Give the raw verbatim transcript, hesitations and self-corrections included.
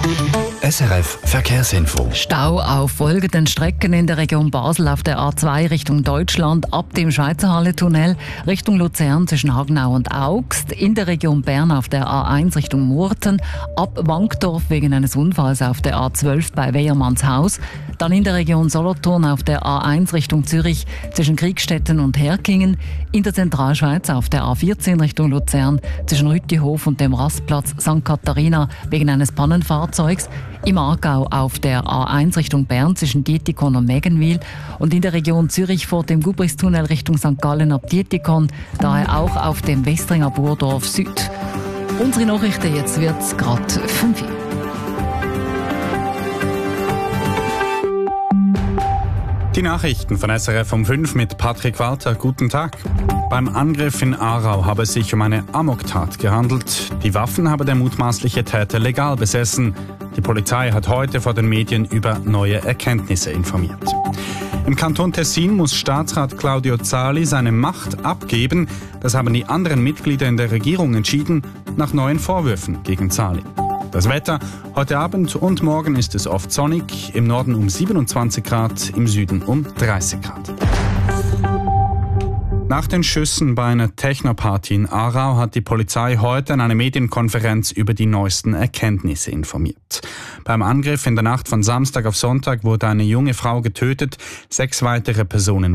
S R F Verkehrsinfo. Stau auf folgenden Strecken in der Region Basel auf der A zwei Richtung Deutschland ab dem Schweizerhalle-Tunnel, Richtung Luzern zwischen Hagenau und Augst, in der Region Bern auf der A eins Richtung Murten, ab Wankdorf wegen eines Unfalls auf der A zwölf bei Weyermannshaus, dann in der Region Solothurn auf der A eins Richtung Zürich zwischen Kriegstetten und Herkingen, in der Zentralschweiz auf der A vierzehn Richtung Luzern zwischen Rüttihof und dem Rastplatz Sankt Katharina wegen eines Pannenfahrzeugs, im Aargau auf der A eins Richtung Bern zwischen Dietikon und Megenwil und in der Region Zürich vor dem Gubrichstunnel Richtung Sankt Gallen ab Dietikon, daher auch auf dem Westringer Burdorf Süd. Unsere Nachrichten, jetzt wird es gerade fünf Uhr. Die Nachrichten von S R F um fünf mit Patrick Walter. Guten Tag. Beim Angriff in Aarau habe es sich um eine Amoktat gehandelt. Die Waffen habe der mutmaßliche Täter legal besessen. Die Polizei hat heute vor den Medien über neue Erkenntnisse informiert. Im Kanton Tessin muss Staatsrat Claudio Zali seine Macht abgeben. Das haben die anderen Mitglieder in der Regierung entschieden, nach neuen Vorwürfen gegen Zali. Das Wetter: heute Abend und morgen ist es oft sonnig, im Norden um siebenundzwanzig Grad, im Süden um dreißig Grad. Nach den Schüssen bei einer Techno-Party in Aarau hat die Polizei heute an einer Medienkonferenz über die neuesten Erkenntnisse informiert. Beim Angriff in der Nacht von Samstag auf Sonntag wurde eine junge Frau getötet, sechs weitere Personen